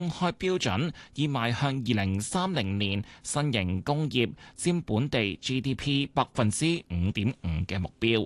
公開標準，以邁向2030年新型工業佔本地 GDP 5.5%嘅目標。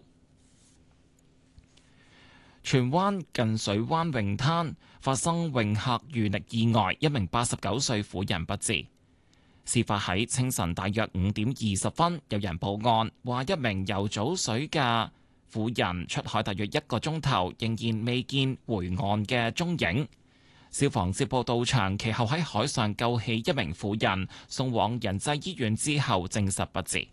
荃灣近水灣泳灘發生泳客遇溺意外，一名89歲婦人不治。事發喺清晨大約5點20分，有人報案話一名游早水嘅婦人出海大約1個鐘頭，仍然未見回岸嘅蹤影。消防接報到場，其後喺海上救起一名婦人，送往仁濟醫院之後證實不治。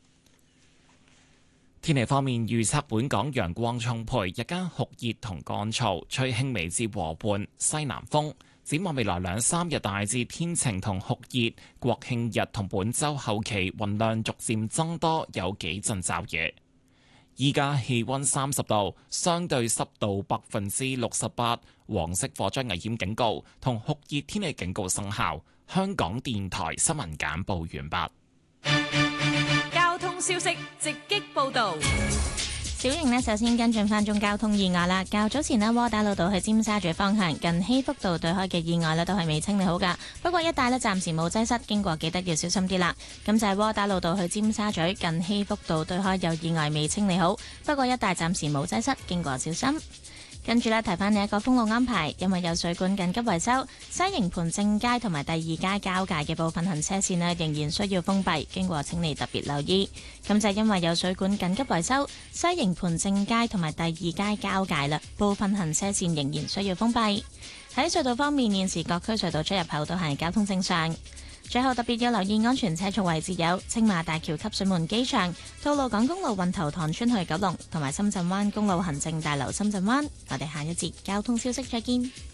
天氣方面預測，本港陽光充沛，日間酷熱同乾燥，吹輕微至和緩西南風。展望未來2-3日大致天晴同酷熱，國慶日同本週後期雲量逐漸增多，有幾陣驟雨。依家氣溫30度，相對濕度68%，黃色火災危險警告同酷熱天氣警告生效。香港電台新聞簡報完畢。 交通消息直擊報道。 小型呢，首先跟進翻宗交通意外啦。較早前呢，窩打老道去尖沙咀方向近禧福道對開嘅意外呢，都係未清理好噶。不過一帶呢，暫時冇擠塞，經過記得要小心啲啦。咁就係窩打老道去尖沙咀近禧福道對開有意外未清理好，不過一帶暫時冇擠塞，經過小心。跟住呢，提翻你一個封路安排，因為有水管緊急維修，西營盤正街同埋第二街交界嘅部分行車線呢，仍然需要封閉，經過請你特別留意。咁就係因為有水管緊急維修，西營盤正街同埋第二街交界啦，部分行車線仍然需要封閉。喺隧道方面，現時各區隧道出入口都係交通正常。最後特別要留意安全車速位置有青馬大橋、汲水門機場、吐露港公路運頭塘村去九龍，同埋深圳灣公路行政大樓深圳灣。我哋下一節交通消息再見。